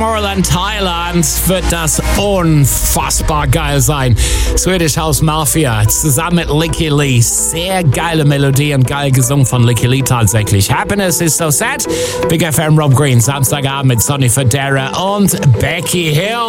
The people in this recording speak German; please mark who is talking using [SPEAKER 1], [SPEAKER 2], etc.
[SPEAKER 1] Tomorrowland, Thailand wird das unfassbar geil sein. Swedish House Mafia zusammen mit Licky Lee. Sehr geile Melodie und geil gesungen von Licky Lee tatsächlich. Happiness is so sad. Big FM Rob Green, Samstagabend mit Sonny Fodera und Becky Hill.